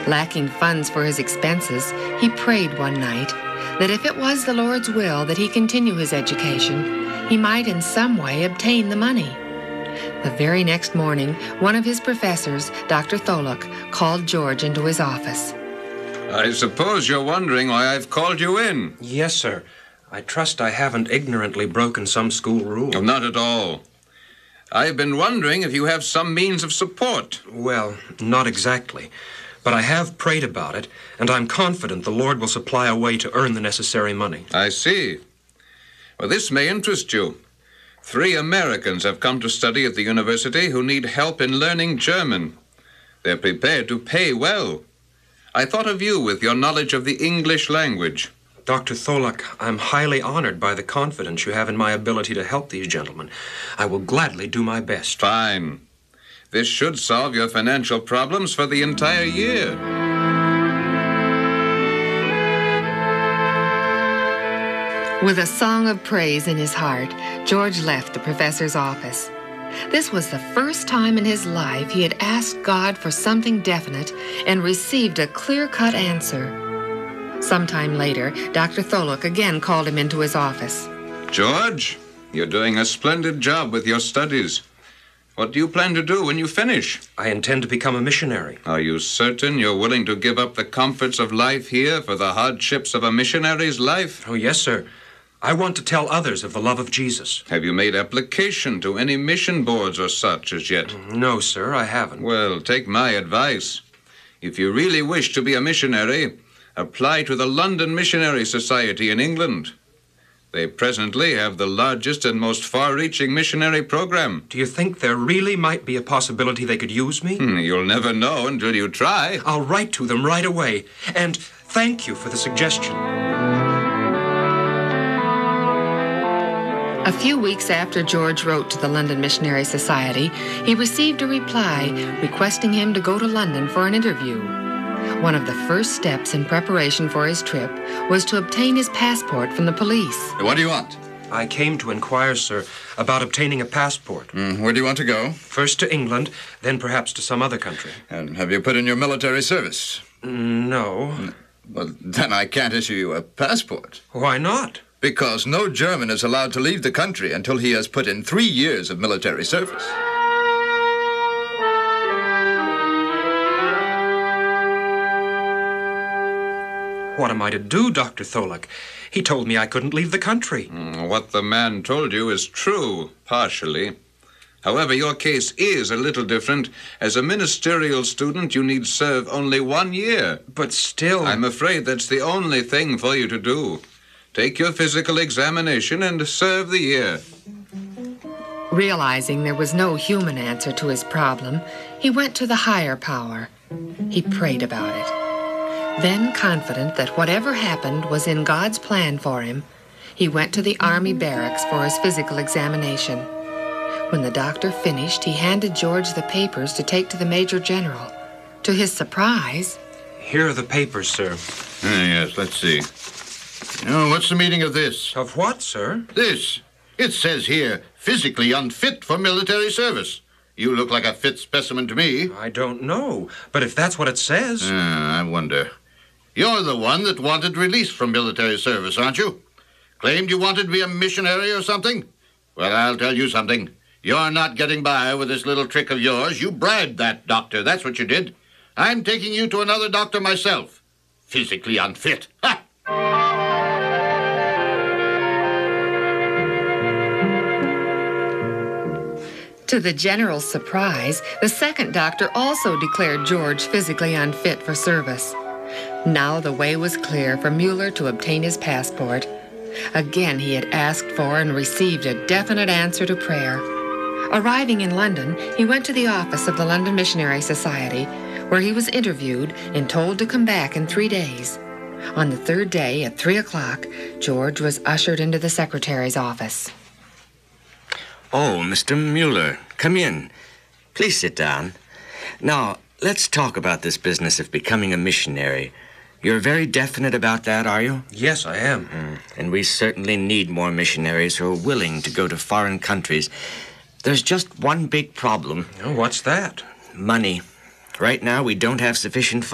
Lacking funds for his expenses, he prayed one night that if it was the Lord's will that he continue his education, he might in some way obtain the money. The very next morning, one of his professors, Dr. Tholuck, called George into his office. I suppose you're wondering why I've called you in. Yes, sir. I trust I haven't ignorantly broken some school rule. Oh, not at all. I've been wondering if you have some means of support. Well, not exactly. But I have prayed about it, and I'm confident the Lord will supply a way to earn the necessary money. I see. Well, this may interest you. 3 Americans have come to study at the university who need help in learning German. They're prepared to pay well. I thought of you with your knowledge of the English language. Dr. Tholuck, I'm highly honored by the confidence you have in my ability to help these gentlemen. I will gladly do my best. Fine. This should solve your financial problems for the entire year. With a song of praise in his heart, George left the professor's office. This was the first time in his life he had asked God for something definite and received a clear-cut answer. Sometime later, Dr. Tholuck again called him into his office. George, you're doing a splendid job with your studies. What do you plan to do when you finish? I intend to become a missionary. Are you certain you're willing to give up the comforts of life here for the hardships of a missionary's life? Oh, yes, sir. I want to tell others of the love of Jesus. Have you made application to any mission boards or such as yet? No, sir, I haven't. Well, take my advice. If you really wish to be a missionary, apply to the London Missionary Society in England. They presently have the largest and most far-reaching missionary program. Do you think there really might be a possibility they could use me? You'll never know until you try. I'll write to them right away. And thank you for the suggestion. A few weeks after George wrote to the London Missionary Society, he received a reply requesting him to go to London for an interview. One of the first steps in preparation for his trip was to obtain his passport from the police. What do you want? I came to inquire, sir, about obtaining a passport. Where do you want to go? First to England, then perhaps to some other country. And have you put in your military service? No. Well, then I can't issue you a passport. Why not? Because no German is allowed to leave the country until he has put in 3 years of military service. What am I to do, Dr. Tholuck? He told me I couldn't leave the country. What the man told you is true, partially. However, your case is a little different. As a ministerial student, you need serve only 1 year. But still... I'm afraid that's the only thing for you to do. Take your physical examination and serve the year. Realizing there was no human answer to his problem, he went to the higher power. He prayed about it. Then, confident that whatever happened was in God's plan for him, he went to the army barracks for his physical examination. When the doctor finished, he handed George the papers to take to the Major General. To his surprise... Here are the papers, sir. Yes, let's see. Oh, what's the meaning of this? Of what, sir? This. It says here, physically unfit for military service. You look like a fit specimen to me. I don't know, but if that's what it says... I wonder. You're the one that wanted release from military service, aren't you? Claimed you wanted to be a missionary or something? Well, I'll tell you something. You're not getting by with this little trick of yours. You bribed that doctor. That's what you did. I'm taking you to another doctor myself. Physically unfit. Ha! To the general's surprise, the second doctor also declared George physically unfit for service. Now the way was clear for Mueller to obtain his passport. Again, he had asked for and received a definite answer to prayer. Arriving in London, he went to the office of the London Missionary Society, where he was interviewed and told to come back in 3 days. On the 3rd day, at 3 o'clock, George was ushered into the secretary's office. Oh, Mr. Mueller, come in. Please sit down. Now, let's talk about this business of becoming a missionary. You're very definite about that, are you? Yes, I am. And we certainly need more missionaries who are willing to go to foreign countries. There's just one big problem. Oh, what's that? Money. Right now, we don't have sufficient